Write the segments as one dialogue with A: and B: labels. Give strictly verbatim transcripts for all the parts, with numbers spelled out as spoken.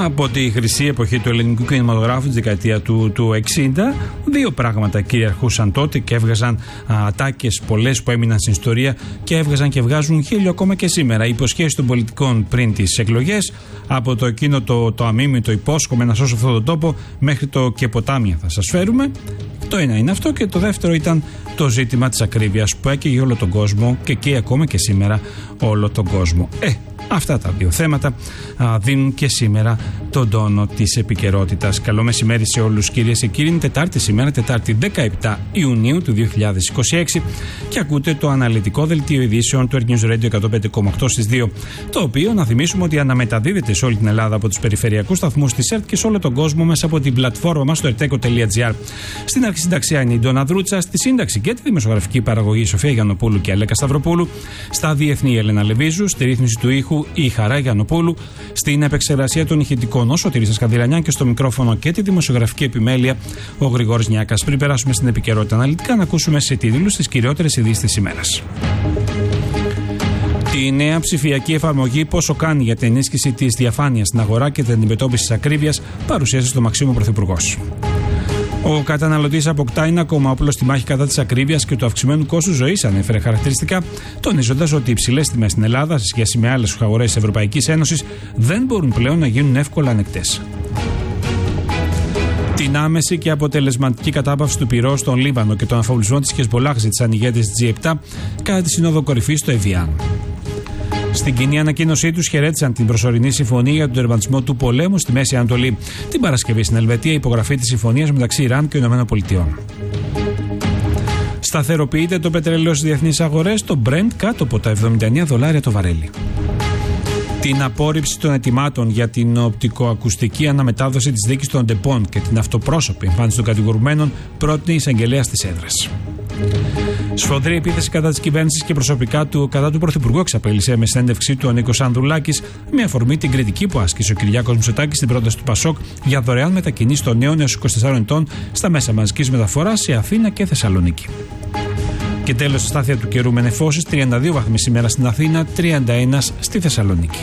A: Από τη χρυσή εποχή του ελληνικού κινηματογράφου, τη δεκαετία του, του εξήντα, δύο πράγματα κυριαρχούσαν τότε και έβγαζαν ατάκες πολλές που έμειναν στην ιστορία και έβγαζαν και βγάζουν χίλιο ακόμα και σήμερα. Οι υποσχέσεις των πολιτικών πριν τις εκλογές, από το εκείνο το, το αμίμητο υπόσχομαι να σώσω αυτόν τον τόπο, μέχρι το και ποτάμια θα σας φέρουμε. Το ένα είναι αυτό, και το δεύτερο ήταν το ζήτημα της ακρίβειας που έκαιγε όλο τον κόσμο και καίει ακόμα και σήμερα όλο τον κόσμο. Ε, αυτά τα δύο θέματα α, δίνουν και σήμερα τον τόνο της επικαιρότητας. Καλό μεσημέρι σε όλους, κυρίες και κύριοι. Είναι Τετάρτη σήμερα, Τετάρτη δεκαεπτά Ιουνίου του δύο χιλιάδες είκοσι έξι, και ακούτε το αναλυτικό δελτίο ειδήσεων του News Radio εκατόν πέντε κόμμα οκτώ στις δύο, το οποίο, να θυμίσουμε, ότι αναμεταδίδεται σε όλη την Ελλάδα από τους περιφερειακούς σταθμούς της ΕΡΤ και σε όλο τον κόσμο μέσα από την πλατφόρμα μας στο ερτέκο τελεία τζι άρ. Στην αρχισυνταξία είναι η Ντόνα Δρούτσα, στη σύνταξη και τη δημοσιογραφική παραγωγή η Σοφία Γιαννοπούλου και Αλέκα Σταυροπούλου, στα διεθνή η Έλενα Λεβίζου, στη ρύθμιση του ήχου η Χαρά Γιαννοπούλου, στην επεξεργασία των ηχητικών ο Σωτήρης Σκανδυλανιάν και στο μικρόφωνο και τη δημοσιογραφική επιμέλεια ο Γρηγόρης Νιάκας. Πριν περάσουμε στην επικαιρότητα αναλυτικά, να ακούσουμε σε τίτλους τις κυριότερες ειδήσεις της ημέρας. Η νέα ψηφιακή εφαρμογή πόσο κάνει για την ενίσχυση της διαφάνειας στην αγορά και την αντιμετώπιση της ακρίβειας, παρουσίασε στο Μαξίμου Πρωθυπουργός. Ο καταναλωτής αποκτά ένα ακόμα όπλο στη μάχη κατά της ακρίβειας και του αυξημένου κόστους ζωής, ανέφερε χαρακτηριστικά, τονίζοντας ότι οι υψηλές τιμές στην Ελλάδα σε σχέση με άλλες αγορές της Ευρωπαϊκής Ένωσης δεν μπορούν πλέον να γίνουν εύκολα ανεκτές. Την άμεση και αποτελεσματική κατάπαυση του πυρός στον Λίβανο και τον αφοπλισμό της Χεσμπολάχ ζήτησαν ηγέτες της τζι επτά κατά τη Σύνοδο Κορυφής στο Εβιάν. Στην κοινή ανακοίνωσή τους χαιρέτησαν την προσωρινή συμφωνία για τον τερματισμό του πολέμου στη Μέση Ανατολή. Την Παρασκευή στην Ελβετία, υπογραφή της συμφωνίας μεταξύ Ιράν και ΗΠΑ. Σταθεροποιείται το πετρέλαιο στις διεθνείς αγορές, το Brent κάτω από τα εβδομήντα εννέα δολάρια το βαρέλι. Την απόρριψη των αιτημάτων για την οπτικοακουστική αναμετάδοση της δίκης των ΝΤΕΠΟΝ και την αυτοπρόσωπη εμφάνιση των κατηγορουμένων πρότεινε η εισαγγελέας της έδρας. Σφοδρή επίθεση κατά της κυβέρνησης και προσωπικά του κατά του Πρωθυπουργού εξαπέλυσε με συνέντευξή του ο Νίκος Ανδρουλάκης, με αφορμή την κριτική που άσκησε ο Κυριάκος Μητσοτάκης στην πρόταση του Πασόκ για δωρεάν μετακινήσεις των νέων έως είκοσι τεσσάρων ετών στα μέσα μαζικής μεταφοράς σε Αθήνα και Θεσσαλονίκη. Και τέλος, αστάθεια του καιρού με νεφώσεις, τριάντα δύο βαθμοί σήμερα στην Αθήνα, τριάντα ένα στη Θεσσαλονίκη.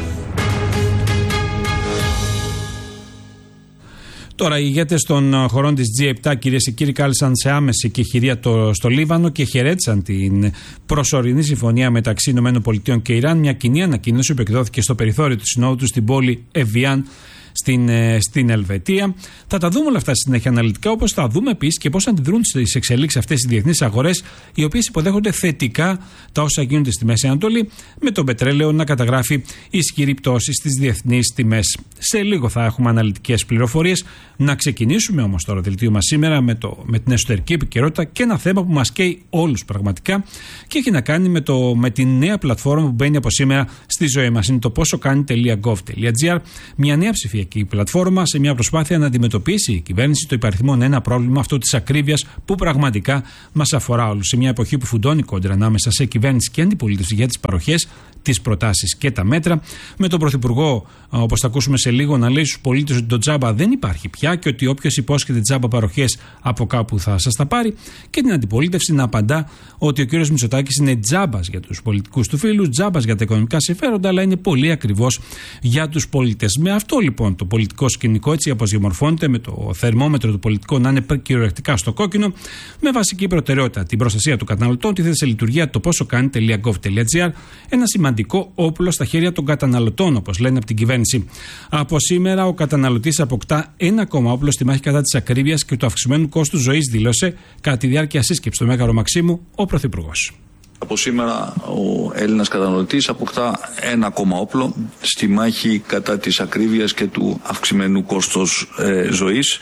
A: Τώρα, οι ηγέτες των χωρών της τζι επτά, κυρίες και κύριοι, κάλεσαν σε άμεση κεχηρία το, στο Λίβανο και χαιρέτησαν την προσωρινή συμφωνία μεταξύ ΗΠΑ και Ιράν. Μια κοινή ανακοίνωση που εκδόθηκε στο περιθώριο του συνόδου του στην πόλη Εβιάν, Στην, στην Ελβετία. Θα τα δούμε όλα αυτά στη συνέχεια αναλυτικά, όπως θα δούμε επίσης και πώς αντιδρούν στις εξελίξεις αυτές οι διεθνείς αγορές, οι οποίες υποδέχονται θετικά τα όσα γίνονται στη Μέση Ανατολή, με το πετρέλαιο να καταγράφει ισχυρή πτώση στις διεθνείς τιμές. Σε λίγο θα έχουμε αναλυτικές πληροφορίες. Να ξεκινήσουμε όμως το δελτίο μας σήμερα με, το, με την εσωτερική επικαιρότητα και ένα θέμα που μας καίει όλους πραγματικά και έχει να κάνει με, το, με τη νέα πλατφόρμα που μπαίνει από σήμερα στη ζωή μας. Είναι το πόσο κάνει τελεία γκοβ τελεία τζι άρ, μια νέα ψηφιακή η πλατφόρμα σε μια προσπάθεια να αντιμετωπίσει η κυβέρνηση το υπαριθμόν ένα πρόβλημα αυτό της ακρίβειας που πραγματικά μας αφορά όλους. Σε μια εποχή που φουντώνει κόντρα ανάμεσα σε κυβέρνηση και αντιπολίτευση για τις παροχές, τις προτάσεις και τα μέτρα, με τον Πρωθυπουργό, όπως θα ακούσουμε σε λίγο, να λέει στους πολίτες ότι το τζάμπα δεν υπάρχει πια και ότι όποιος υπόσχεται τζάμπα παροχές από κάπου θα σας τα πάρει, και την αντιπολίτευση να απαντά ότι ο κ. Μητσοτάκης είναι τζάμπας για τους πολιτικούς του φίλους, τζάμπας για τα οικονομικά συμφέροντα, αλλά είναι πολύ ακριβώς για τους πολίτες. Με αυτό λοιπόν το πολιτικό σκηνικό, έτσι όπως διαμορφώνεται, με το θερμόμετρο του πολιτικού να είναι κυριολεκτικά στο κόκκινο, με βασική προτεραιότητα την προστασία των καταναλωτών, τη θέση σε λειτουργία το πόσο κάνει τελεία γκοβ τελεία τζι άρ, ένα σημαντικό όπλο στα χέρια των καταναλωτών, όπως λένε από την κυβέρνηση. Από σήμερα ο καταναλωτής αποκτά ένα ακόμα όπλο στη μάχη κατά της ακρίβειας και του αυξημένου κόστου ζωής, δήλωσε κατά τη διάρκεια σύσκεψης στο Μέγαρο Μαξίμου ο Πρωθυπουργός.
B: Από σήμερα ο Έλληνας καταναλωτής αποκτά ένα ακόμα όπλο στη μάχη κατά της ακρίβειας και του αυξημένου κόστος ε, ζωής.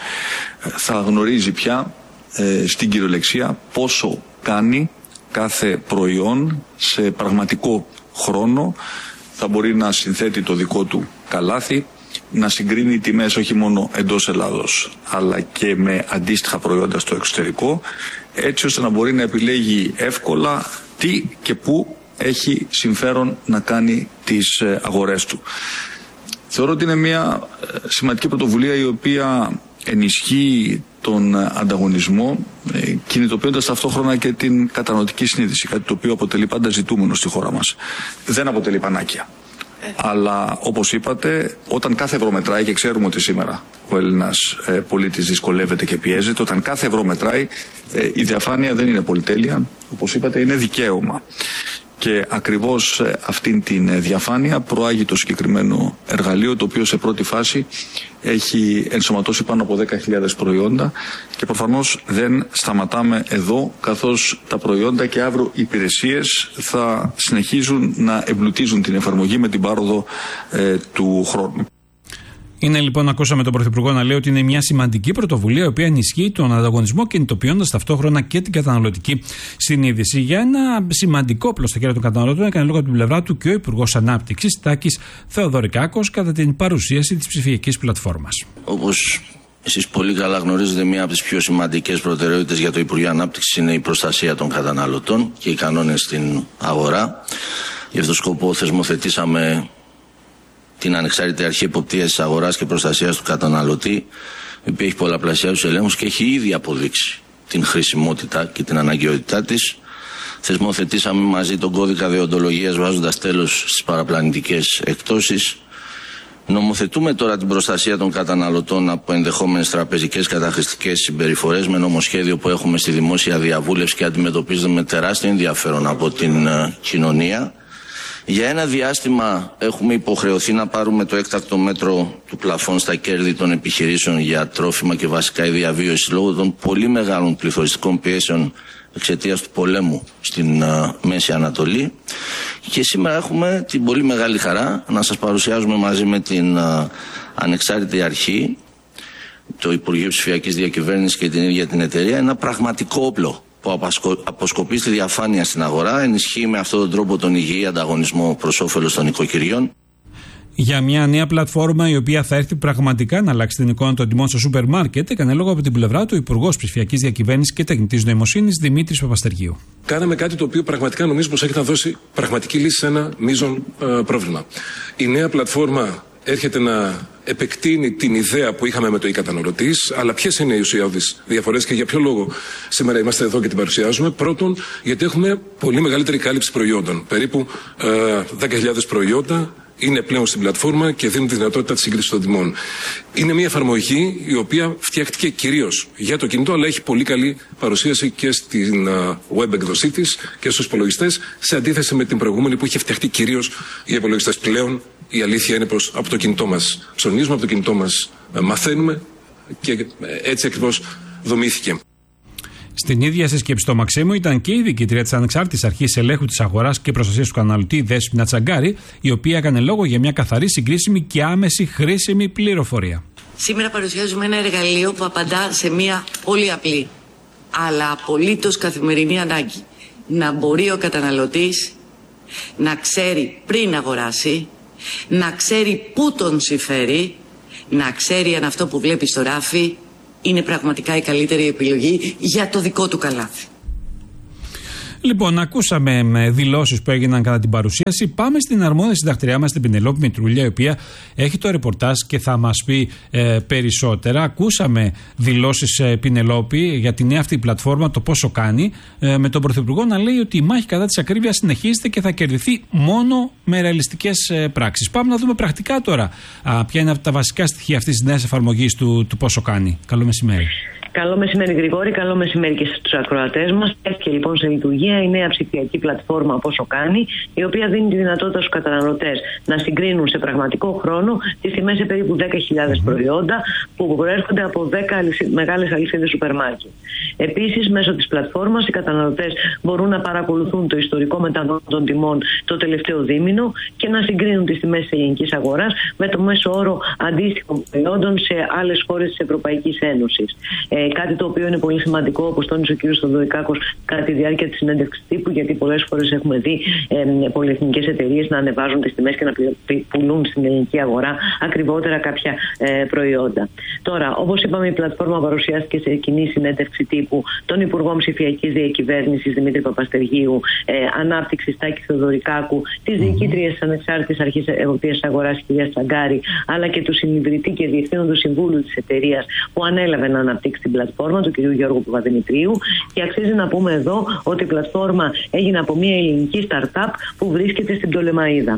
B: Θα γνωρίζει πια ε, στην κυριολεξία πόσο κάνει κάθε προϊόν σε πραγματικό χρόνο. Θα μπορεί να συνθέτει το δικό του καλάθι, να συγκρίνει τιμές όχι μόνο εντός Ελλάδος αλλά και με αντίστοιχα προϊόντα στο εξωτερικό, έτσι ώστε να μπορεί να επιλέγει εύκολα τι και πού έχει συμφέρον να κάνει τις αγορές του. Θεωρώ ότι είναι μια σημαντική πρωτοβουλία η οποία ενισχύει τον ανταγωνισμό, κινητοποιώντας ταυτόχρονα και την καταναλωτική συνείδηση, κάτι το οποίο αποτελεί πάντα ζητούμενο στη χώρα μας. Δεν αποτελεί πανάκια. Αλλά όπως είπατε, όταν κάθε ευρώ μετράει, και ξέρουμε ότι σήμερα ο Έλληνας ε, πολίτης δυσκολεύεται και πιέζεται, όταν κάθε ευρώ μετράει, ε, η διαφάνεια δεν είναι πολυτέλεια, όπως είπατε, είναι δικαίωμα. Και ακριβώς ε, αυτήν την διαφάνεια προάγει το συγκεκριμένο εργαλείο, το οποίο σε πρώτη φάση έχει ενσωματώσει πάνω από δέκα χιλιάδες προϊόντα, και προφανώς δεν σταματάμε εδώ, καθώς τα προϊόντα και αύριο οι υπηρεσίες θα συνεχίζουν να εμπλουτίζουν την εφαρμογή με την πάροδο ε, του χρόνου.
A: Είναι λοιπόν, ακούσαμε τον Πρωθυπουργό να λέει ότι είναι μια σημαντική πρωτοβουλία η οποία ενισχύει τον ανταγωνισμό, κινητοποιώντας ταυτόχρονα και την καταναλωτική συνείδηση. Για ένα σημαντικό όπλο στα χέρια των καταναλωτών έκανε λόγο από την πλευρά του και ο Υπουργός Ανάπτυξης Τάκης Θεοδωρικάκος κατά την παρουσίαση της ψηφιακής πλατφόρμας.
C: Όπως εσείς πολύ καλά γνωρίζετε, μία από τις πιο σημαντικές προτεραιότητες για το Υπουργείο Ανάπτυξης είναι η προστασία των καταναλωτών και οι κανόνες στην αγορά. Γι' αυτό σκοπό θεσμοθετήσαμε την Ανεξάρτητη Αρχή Εποπτείας της Αγοράς και Προστασίας του Καταναλωτή, η οποία έχει πολλαπλασιάσει ελέγχους και έχει ήδη αποδείξει την χρησιμότητα και την αναγκαιότητά της. Θεσμοθετήσαμε μαζί τον κώδικα δεοντολογίας, βάζοντας τέλος στις παραπλανητικές εκτόσεις. Νομοθετούμε τώρα την προστασία των καταναλωτών από ενδεχόμενες τραπεζικές καταχρηστικές συμπεριφορές, με νομοσχέδιο που έχουμε στη δημόσια διαβούλευση και αντιμετωπίζεται με τεράστιο ενδιαφέρον από την uh, κοινωνία. Για ένα διάστημα έχουμε υποχρεωθεί να πάρουμε το έκτακτο μέτρο του πλαφών στα κέρδη των επιχειρήσεων για τρόφιμα και βασικά η διαβίωση, λόγω των πολύ μεγάλων πληθωριστικών πιέσεων εξαιτίας του πολέμου στην uh, Μέση Ανατολή. Και σήμερα έχουμε την πολύ μεγάλη χαρά να σας παρουσιάζουμε μαζί με την uh, Ανεξάρτητη Αρχή, το Υπουργείο Ψηφιακής Διακυβέρνησης και την ίδια την εταιρεία, ένα πραγματικό όπλο που αποσκοπεί στη διαφάνεια στην αγορά, ενισχύει με αυτόν τον τρόπο τον υγιή ανταγωνισμό προς όφελος των οικοκυριών.
A: Για μια νέα πλατφόρμα η οποία θα έρθει πραγματικά να αλλάξει την εικόνα των τιμών στο σούπερ μάρκετ, έκανε λόγο από την πλευρά του Υπουργός Ψηφιακής Διακυβέρνησης και Τεχνητής Νοημοσύνης Δημήτρης Παπαστεργίου.
D: Κάναμε κάτι το οποίο πραγματικά νομίζω πως έχει να δώσει πραγματική λύση σε ένα μείζον ε, πρόβλημα. Η νέα πλατφόρμα έρχεται να επεκτείνει την ιδέα που είχαμε με το e-καταναλωτής, αλλά ποιες είναι οι ουσιώδεις διαφορές και για ποιο λόγο σήμερα είμαστε εδώ και την παρουσιάζουμε. Πρώτον, γιατί έχουμε πολύ μεγαλύτερη κάλυψη προϊόντων. Περίπου ε, δέκα χιλιάδες προϊόντα είναι πλέον στην πλατφόρμα και δίνουν τη δυνατότητα της σύγκρισης των τιμών. Είναι μια εφαρμογή η οποία φτιάχτηκε κυρίως για το κινητό, αλλά έχει πολύ καλή παρουσίαση και στην uh, web εκδοσή της και στους υπολογιστές, σε αντίθεση με την προηγούμενη που είχε φτιαχτεί κυρίως για υπολογιστές. Πλέον η αλήθεια είναι πως από το κινητό μας ψωνίζουμε, από το κινητό μας uh, μαθαίνουμε και έτσι ακριβώς δομήθηκε.
A: Στην ίδια συσκέψη στο Μαξίμου ήταν και η διοικήτρια της Ανεξάρτητης Αρχής Ελέγχου της Αγοράς και Προστασίας του Καταναλωτή, Δέσποινα Τσαγκάρη, η οποία έκανε λόγο για μια καθαρή, συγκρίσιμη και άμεση χρήσιμη πληροφορία.
E: Σήμερα παρουσιάζουμε ένα εργαλείο που απαντά σε μια πολύ απλή, αλλά απολύτως καθημερινή ανάγκη. Να μπορεί ο καταναλωτής να ξέρει πριν αγοράσει, να ξέρει πού τον συμφέρει, να ξέρει αν αυτό που βλέπει στο ράφι είναι πραγματικά η καλύτερη επιλογή για το δικό του καλάθι.
A: Λοιπόν, ακούσαμε δηλώσεις που έγιναν κατά την παρουσίαση. Πάμε στην αρμόδια συντακτηριά μας, την Πινελόπη Μητρούλια, η οποία έχει το ρεπορτάζ και θα μας πει ε, περισσότερα. Ακούσαμε δηλώσεις ε, Πινελόπη για τη νέα αυτή πλατφόρμα, το πόσο κάνει, ε, με τον Πρωθυπουργό να λέει ότι η μάχη κατά της ακρίβειας συνεχίζεται και θα κερδιθεί μόνο με ρεαλιστικές ε, πράξεις. Πάμε να δούμε πρακτικά τώρα α, ποια είναι τα βασικά στοιχεία αυτής της νέας εφαρμογής του, του πόσο κάνει. Καλό μεσημέρι.
F: Καλό μεσημέρι, Γρηγόρη. Καλό μεσημέρι και στους ακροατές μας. Έφυγε λοιπόν σε λειτουργία η νέα ψηφιακή πλατφόρμα Πόσο Κάνει, η οποία δίνει τη δυνατότητα στους καταναλωτές να συγκρίνουν σε πραγματικό χρόνο τις τιμές σε περίπου δέκα χιλιάδες προϊόντα που προέρχονται από δέκα μεγάλες αλυσίδες σούπερ μάρκετ. Επίσης, μέσω της πλατφόρμας οι καταναλωτές μπορούν να παρακολουθούν το ιστορικό μεταδότη των τιμών το τελευταίο δίμηνο και να συγκρίνουν τις τιμές της ελληνικής αγοράς με το μέσο όρο αντίστοιχων προϊόντων σε άλλες χώρες της Ευρωπαϊκής Ένωσης. Ε, κάτι το οποίο είναι πολύ σημαντικό, όπως τόνισε ο κ. Θεοδωρικάκος κατά τη διάρκεια της συνέντευξης τύπου, γιατί πολλές φορές έχουμε δει ε, πολυεθνικές εταιρείες να ανεβάζουν τις τιμές και να πουλούν στην ελληνική αγορά ακριβότερα κάποια ε, προϊόντα. Τώρα, όπως είπαμε, η πλατφόρμα παρουσιάστηκε σε κοινή συνέντευξη τύπου των Υπουργών Ψηφιακής Διακυβέρνησης Δημήτρη Παπαστεργίου, ε, Ανάπτυξης Τάκη Θεοδωρικάκου, της διοικήτριας της Ανεξάρτητης Αρχής Εποπτείας Αγοράς κ. Τσαγκάρη, αλλά και του συνειδητή και διευθύνοντος συμβούλου της εταιρείας που ανέλαβε να αναπτύξει την πλατφόρμα, του κ. Γιώργου Παπαδημητρίου. Και αξίζει να πούμε εδώ ότι η πλατφόρμα έγινε από μια ελληνική startup που βρίσκεται στην Πτολεμαΐδα.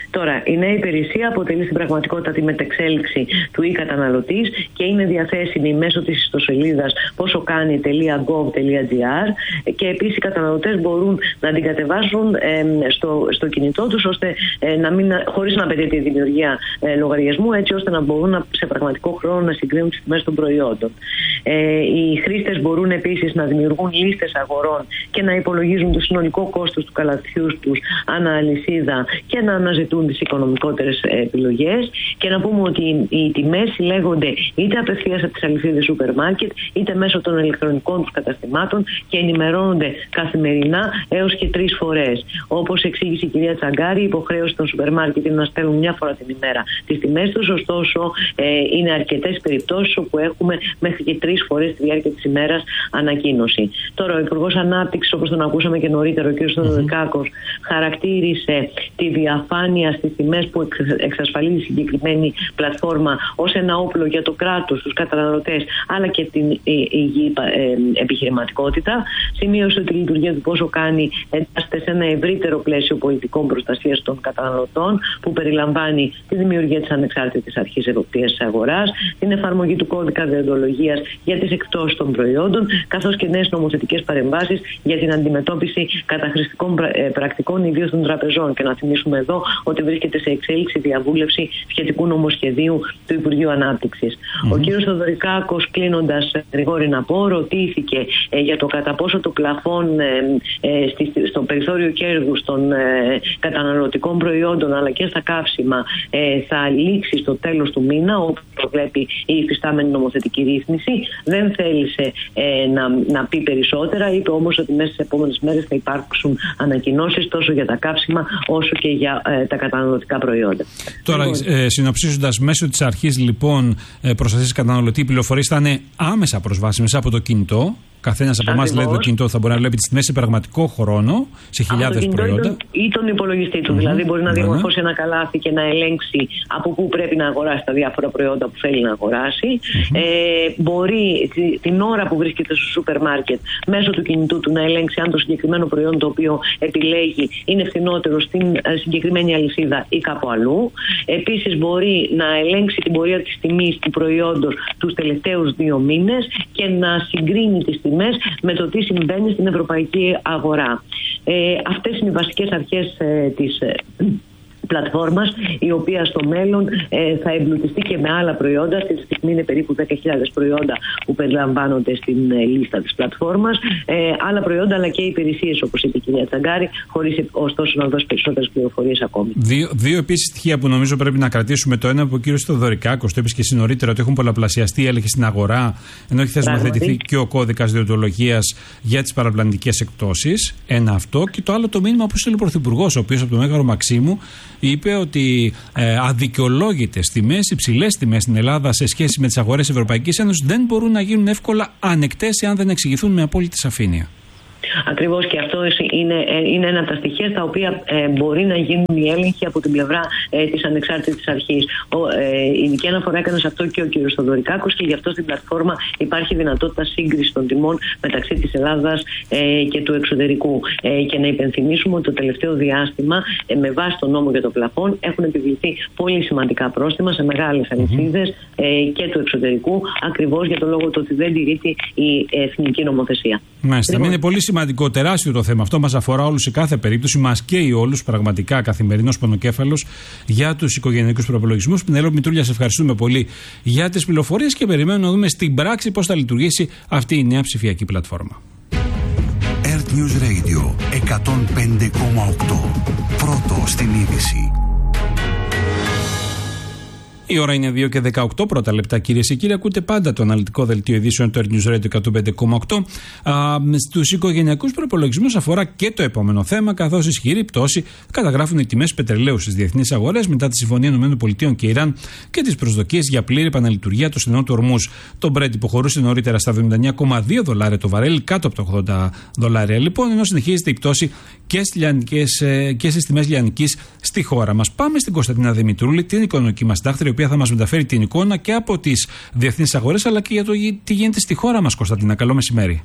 F: Τώρα, η νέα υπηρεσία αποτελεί στην πραγματικότητα τη μετεξέλιξη του e-καταναλωτής και είναι διαθέσιμη μέσω της ιστοσελίδας πόσο κάνει τελεία γκοβ τελεία τζι άρ και επίσης οι καταναλωτές μπορούν να την κατεβάσουν ε, στο, στο κινητό τους ώστε ε, να μην, χωρίς να απαιτείται η δημιουργία ε, λογαριασμού, έτσι ώστε να μπορούν να, σε πραγματικό χρόνο να συγκρίνουν τις τιμές των προϊόντων. Ε, οι χρήστες μπορούν επίσης να δημιουργούν λίστες αγορών και να υπολογίζουν το συνολικό κόστος του καλαθιού τους ανά αλυσίδα και να αναζητούν τις οικονομικότερες επιλογές. Και να πούμε ότι οι τιμές συλλέγονται είτε απευθείας από τις αλυσίδες σούπερ μάρκετ είτε μέσω των ηλεκτρονικών τους καταστημάτων και ενημερώνονται καθημερινά έως και τρεις φορές. Όπως εξήγησε η κυρία Τσαγκάρη, η υποχρέωση των σούπερ μάρκετ είναι να στέλνουν μια φορά την ημέρα τις τιμές τους, ωστόσο ε, είναι αρκετές περιπτώσεις όπου έχουμε μέχρι και τρεις φορές τη διάρκεια της ημέρας ανακοίνωση. Τώρα, ο Υπουργός Ανάπτυξης, όπως τον ακούσαμε και νωρίτερα, ο κ. Θοδωρικάκος, χαρακτήρισε τη διαφάνεια στις τιμές που εξασφαλίζει η συγκεκριμένη πλατφόρμα ως ένα όπλο για το κράτος, τους καταναλωτές, αλλά και την υγιή επιχειρηματικότητα. Σημείωσε ότι η λειτουργία του πόσο κάνει εντάσσεται σε ένα ευρύτερο πλαίσιο πολιτικών προστασίας των καταναλωτών, που περιλαμβάνει τη δημιουργία της ανεξάρτητης αρχής εποπτείας της αγοράς, την εφαρμογή του κώδικα δεοντολογίας για τις εκπτώσεις των προϊόντων, καθώς και νέες νομοθετικές παρεμβάσεις για την αντιμετώπιση καταχρηστικών πρακτικών, ιδίως των τραπεζών. Και να θυμίσουμε εδώ ότι βρίσκεται σε εξέλιξη διαβούλευση σχετικού νομοσχεδίου του Υπουργείου Ανάπτυξης. Mm-hmm. Ο κ. Θοδωρικάκος, κλείνοντας, Γρηγόρη, να πω, ρωτήθηκε ε, για το κατά πόσο το πλαφόν ε, ε, στη, στο περιθώριο κέρδους των ε, καταναλωτικών προϊόντων αλλά και στα καύσιμα ε, θα λήξει στο τέλος του μήνα, όπως προβλέπει η υφιστάμενη νομοθετική ρύθμιση. Δεν θέλησε ε, να, να πει περισσότερα, είπε όμως ότι μέσα στις επόμενες μέρες θα υπάρξουν ανακοινώσεις τόσο για τα καύσιμα όσο και για ε, τα καταναλωτικά προϊόντα.
A: Τώρα, ε, συνοψίζοντας, μέσω της αρχής λοιπόν ε, προστασίας καταναλωτή, οι πληροφορίες θα είναι άμεσα προσβάσιμες από το κινητό. Καθένας από εμάς, δηλαδή, το κινητό θα μπορεί να βλέπει τις τιμές σε πραγματικό χρόνο, σε χιλιάδες προϊόντα.
F: Ή τον υπολογιστή του. Mm-hmm. Δηλαδή, μπορεί να διαμορφώσει ένα καλάθι και να ελέγξει από πού πρέπει να αγοράσει τα διάφορα προϊόντα που θέλει να αγοράσει. Mm-hmm. Ε, μπορεί την ώρα που βρίσκεται στο σούπερ μάρκετ μέσω του κινητού του να ελέγξει αν το συγκεκριμένο προϊόν το οποίο επιλέγει είναι φθηνότερο στην συγκεκριμένη αλυσίδα ή κάπου αλλού. Επίσης, μπορεί να ελέγξει την πορεία της τιμής του προϊόντος τους τελευταίους δύο μήνες και να συγκρίνει τις τιμές με το τι συμβαίνει στην ευρωπαϊκή αγορά. Ε, αυτές είναι οι βασικές αρχές ε, της ε, πλατφόρμας, η οποία στο μέλλον ε, θα εμπλουτιστεί και με άλλα προϊόντα. Αυτή τη στιγμή είναι περίπου δέκα χιλιάδες προϊόντα που περιλαμβάνονται στην ε, λίστα της πλατφόρμας. Ε, άλλα προϊόντα αλλά και υπηρεσίες, όπως είπε η κυρία Τσαγκάρη, χωρίς ωστόσο να δώσει περισσότερες πληροφορίες ακόμη. Δύο,
A: δύο επίσης στοιχεία που νομίζω πρέπει να κρατήσουμε. Το ένα από ο κύριος Θοδωρικάκος, το είπε και εσύ νωρίτερα, ότι έχουν πολλαπλασιαστεί οι έλεγχοι στην αγορά, ενώ έχει θεσμοθετηθεί και ο κώδικας δεοντολογίας για τις παραπλανητικές εκπτώσεις. Ένα αυτό. Και το άλλο το μήνυμα που έστειλε ο Πρωθυπουργός, ο οποίος από το Μέγαρο Μαξίμου είπε ότι ε, αδικαιολόγητες τιμές, υψηλές τιμές στην Ελλάδα σε σχέση με τις αγορές Ευρωπαϊκής Ένωσης δεν μπορούν να γίνουν εύκολα ανεκτές εάν δεν εξηγηθούν με απόλυτη σαφήνεια.
F: Ακριβώς, και αυτό είναι, είναι ένα από τα στοιχεία στα οποία ε, μπορεί να γίνουν οι έλεγχοι από την πλευρά ε, της ανεξάρτητης αρχής. Ο, ε, η ειδική αναφορά έκανε σε αυτό και ο κ. Θοδωρικάκος, και γι' αυτό στην πλατφόρμα υπάρχει δυνατότητα σύγκριση των τιμών μεταξύ της Ελλάδας ε, και του εξωτερικού. Ε, και να υπενθυμίσουμε ότι το τελευταίο διάστημα, ε, με βάση τον νόμο για το πλαφόν, έχουν επιβληθεί πολύ σημαντικά πρόστιμα σε μεγάλες αλυσίδες ε, και του εξωτερικού, ακριβώς για τον λόγο ότι δεν τηρείται η εθνική νομοθεσία.
A: Μάλιστα. Λοιπόν, είναι πολύ σημαντικό, τεράστιο το θέμα αυτό. Μας αφορά όλους σε κάθε περίπτωση. Μας καίει όλους πραγματικά καθημερινός πονοκέφαλος για τους οικογενειακούς προπολογισμούς. Πινελόπη Μητρούλια, σε ευχαριστούμε πολύ για τις πληροφορίες και περιμένουμε να δούμε στην πράξη πώς θα λειτουργήσει αυτή η νέα ψηφιακή πλατφόρμα.
G: Earth News Radio εκατόν πέντε κόμμα οκτώ. Πρώτο στην είδηση.
A: Η ώρα είναι δύο και δεκαοκτώ πρώτα λεπτά, κυρίες και κύριοι. Ακούτε πάντα το αναλυτικό δελτίο ειδήσεων του Earth News Radio εκατόν πέντε κόμμα οκτώ. Στους οικογενειακούς προπολογισμούς αφορά και το επόμενο θέμα, καθώς ισχυρή πτώση καταγράφουν οι τιμές πετρελαίου στις διεθνείς αγορές μετά τη συμφωνία ΗΠΑ και Ιράν και τις προσδοκίες για πλήρη επαναλειτουργία του στενού του Ορμούζ. Το Brent υποχωρούσε νωρίτερα στα εβδομήντα εννέα κόμμα δύο δολάρια το βαρέλι, κάτω από τα ογδόντα δολάρια λοιπόν, ενώ συνεχίζεται η πτώση και στις τιμές λιανικής στη χώρα μας. Πάμε στην Κωνσταντίνα Δημητρούλη, την οικονομική μας συντάκτρια, η οποία θα μας μεταφέρει την εικόνα και από τις διεθνείς αγορές αλλά και για το τι γίνεται στη χώρα μας. Κωνσταντίνα, καλό μεσημέρι.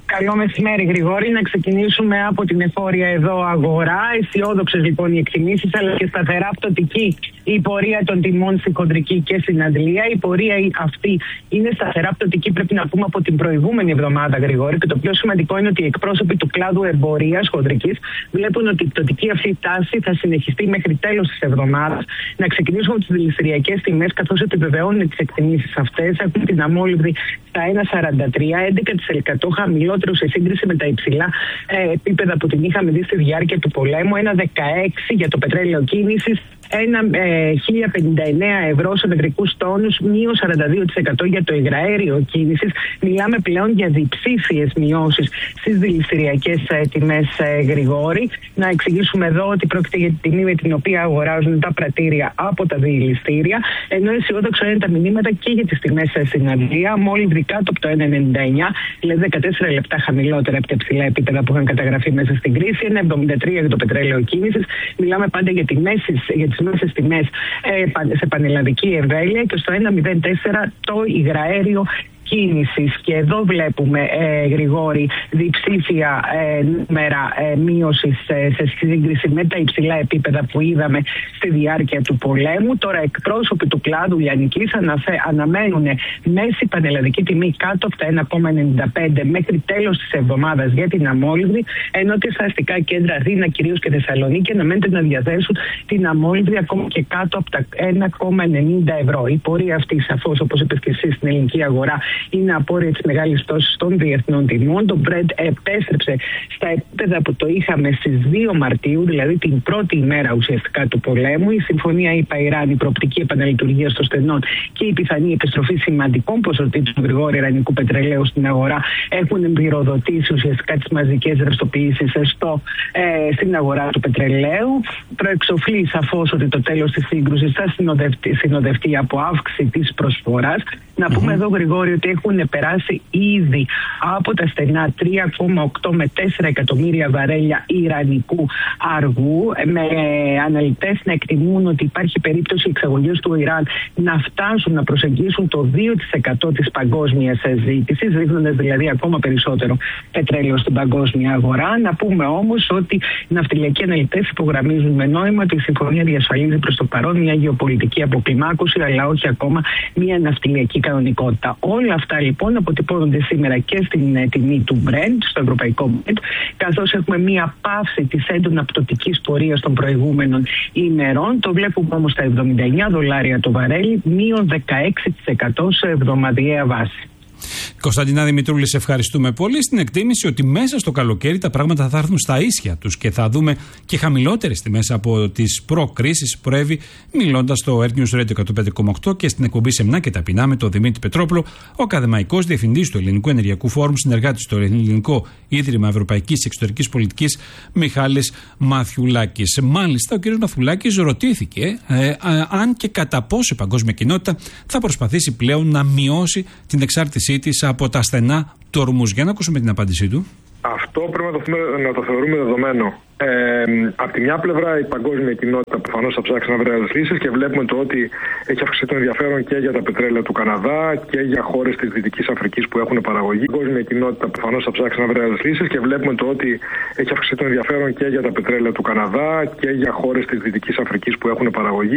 H: Καλό μεσημέρι, Γρηγόρη. Να ξεκινήσουμε από την εφόρια εδώ αγορά. Αισιόδοξες λοιπόν οι εκτιμήσεις, αλλά και σταθερά πτωτική η πορεία των τιμών στη χοντρική και στην αντλία. Η πορεία αυτή είναι σταθερά πτωτική, πρέπει να πούμε, από την προηγούμενη εβδομάδα, Γρηγόρη. Και το πιο σημαντικό είναι ότι οι εκπρόσωποι του κλάδου εμπορίας χοντρικής βλέπουν ότι η πτωτική αυτή τάση θα συνεχιστεί μέχρι τέλος της εβδομάδας. Να ξεκινήσουμε από τις δηληστηριακές τιμές, καθώς επιβεβαιώνουν τις εκτιμήσεις αυτές. Έχουμε την αμόλυβδη στα ένα κόμμα σαράντα τρία, έντεκα τοις εκατό χαμηλότερο σε σύγκριση με τα υψηλά ε, επίπεδα που την είχαμε δει στη διάρκεια του πολέμου. ένα κόμμα δεκαέξι για το πετρέλαιο κίνησης, ένα ε, χίλια πενήντα εννέα ευρώ σε μετρικούς τόνους, μείον σαράντα δύο τοις εκατό για το υγραέριο κίνησης. Μιλάμε πλέον για διψήφιες μειώσεις στις δηληστηριακές ε, τιμές, ε, Γρηγόρη. Να εξηγήσουμε εδώ ότι πρόκειται για την τιμή με την οποία αγοράζουν τα πρατήρια από τα δηληστήρια, ενώ αισιόδοξα είναι τα μηνύματα και για τις τιμές ε, στην Αγγλία. Μόλις κάτω από το ένα κόμμα ενενήντα εννέα, δηλαδή δεκατέσσερα λεπτά χαμηλότερα από τα υψηλά επίπεδα που είχαν καταγραφεί μέσα στην κρίση. ένα κόμμα εβδομήντα τρία για το πετρέλαιο κίνησης. Μιλάμε πάντα για, τη μέση, για τις μέσες τιμές ε, σε πανελλαδική εμβέλεια, και στο ένα κόμμα μηδέν τέσσερα το υγραέριο κίνησης. Και εδώ βλέπουμε, ε, Γρηγόρη, διψήφια ε, νούμερα ε, μείωσης ε, σε σύγκριση με τα υψηλά επίπεδα που είδαμε στη διάρκεια του πολέμου. Τώρα εκπρόσωποι του κλάδου λιανικής αναμένουν μέση πανελλαδική τιμή κάτω από τα ένα κόμμα ενενήντα πέντε μέχρι τέλος της εβδομάδας για την αμόλυβδη, ενώ και στα αστικά κέντρα Αθήνα κυρίως και Θεσσαλονίκη αναμένεται να διαθέσουν την αμόλυβδη ακόμα και κάτω από τα ένα κόμμα ενενήντα ευρώ. Η πορεία αυτή, σαφώς, όπως είπες και εσύ, στην ελληνική αγορά είναι απόρρια της μεγάλης πτώσης των διεθνών τιμών. Το Brent επέστρεψε στα επίπεδα που το είχαμε στις δύο Μαρτίου, δηλαδή την πρώτη ημέρα ουσιαστικά του πολέμου. Η συμφωνία ΙΠΑ-Ιράν, η προοπτική επαναλειτουργία των στενών και η πιθανή επιστροφή σημαντικών ποσοτήτων γρηγόρη ιρανικού πετρελαίου στην αγορά έχουν εμπειροδοτήσει ουσιαστικά τις μαζικές ρευστοποιήσεις στο, ε, στην αγορά του πετρελαίου. Προεξοφλεί σαφώς ότι το τέλος της σύγκρουσης θα συνοδευτεί, συνοδευτεί από αύξηση της προσφοράς. Να πούμε mm-hmm. εδώ, Γρηγόρη, ότι έχουν περάσει ήδη από τα στενά τρία κόμμα οκτώ με τέσσερα εκατομμύρια βαρέλια ιρανικού αργού, με αναλυτές να εκτιμούν ότι υπάρχει περίπτωση οι εξαγωγές του Ιράν να φτάσουν να προσεγγίσουν το δύο τοις εκατό της παγκόσμιας ζήτησης, ρίχνοντας δηλαδή ακόμα περισσότερο πετρέλαιο στην παγκόσμια αγορά. Να πούμε όμως ότι οι ναυτιλιακοί αναλυτές υπογραμμίζουν με νόημα ότι η συμφωνία διασφαλίζει προς το παρόν μια γεωπολιτική αποκλιμάκωση, αλλά όχι ακόμα μια ναυτιλιακή κανονικότητα. Όλα αυτά λοιπόν αποτυπώνονται σήμερα και στην τιμή του Brent, στο ευρωπαϊκό Brent, καθώς έχουμε μία παύση της έντονα πτωτικής πορείας των προηγούμενων ημερών. Το βλέπουμε όμως στα εβδομήντα εννέα δολάρια το βαρέλι, μείον δεκαέξι τοις εκατό σε εβδομαδιαία βάση.
A: Κωνσταντινά Δημητρούλη, σε ευχαριστούμε πολύ. Στην εκτίμηση ότι μέσα στο καλοκαίρι τα πράγματα θα έρθουν στα ίσια τους και θα δούμε και χαμηλότερες τιμές από τις προ-κρίσεις, προέβη μιλώντας στο Air News Radio εκατόν πέντε κόμμα οκτώ και στην εκπομπή Σεμνά και Ταπεινά με τον Δημήτρη Πετρόπουλο, ο ακαδημαϊκός διευθυντής του Ελληνικού Ενεργειακού Φόρουμ, συνεργάτης στο Ελληνικό Ίδρυμα Ευρωπαϊκής και Εξωτερικής Πολιτικής, Μιχάλης Μαθιουλάκης. Μάλιστα, ο κ. Μαθιουλάκης ρωτήθηκε ε, ε, αν και κατά πόσο η παγκόσμια κοινότητα θα προσπαθήσει πλέον να μειώσει την εξάρτησή της από τα στενά του Ορμούζ. Για να ακούσουμε την απάντησή του.
I: Αυτό πρέπει να το, να το θεωρούμε δεδομένο. Ε, από τη μια πλευρά, η παγκόσμια κοινότητα προφανώς θα ψάξει να βρει άλλες λύσεις και βλέπουμε το ότι έχει αυξηθεί το ενδιαφέρον και για τα πετρέλαια του Καναδά και για χώρες της Δυτικής Αφρικής που έχουν παραγωγή. Η παγκόσμια κοινότητα προφανώς θα ψάξει να βρει άλλες λύσεις και βλέπουμε το ότι έχει αυξηθεί το ενδιαφέρον και για τα πετρέλαια του Καναδά και για χώρες της Δυτικής Αφρικής που έχουν παραγωγή.